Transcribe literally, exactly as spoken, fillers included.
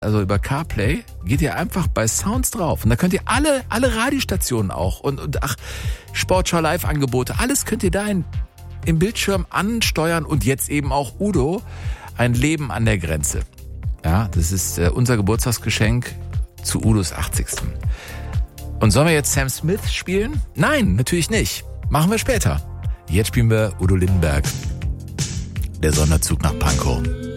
also über CarPlay, geht ihr einfach bei Sounds drauf. Und da könnt ihr alle, alle Radiostationen auch und, und ach, Sportschau Live-Angebote, alles könnt ihr da in, im Bildschirm ansteuern und jetzt eben auch Udo, ein Leben an der Grenze. Ja, das ist äh, unser Geburtstagsgeschenk zu Udos achtzigsten Und sollen wir jetzt Sam Smith spielen? Nein, natürlich nicht. Machen wir später. Jetzt spielen wir Udo Lindenberg. Der Sonderzug nach Pankow.